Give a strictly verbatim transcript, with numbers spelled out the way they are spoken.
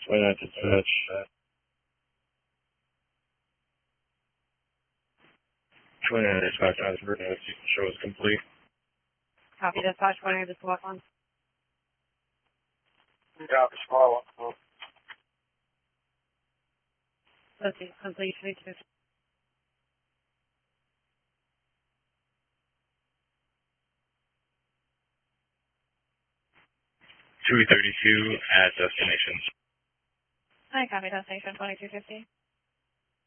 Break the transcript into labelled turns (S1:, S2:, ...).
S1: twenty-nine dispatch. twenty-nine dispatch, as per notes, you can show is complete.
S2: Copy dispatch, twenty-nine dispatch one.
S3: Copy, follow up.
S2: Let's see, complete, twenty-two.
S1: two thirty-two at destination.
S2: Hi, copy destination, twenty-two fifty.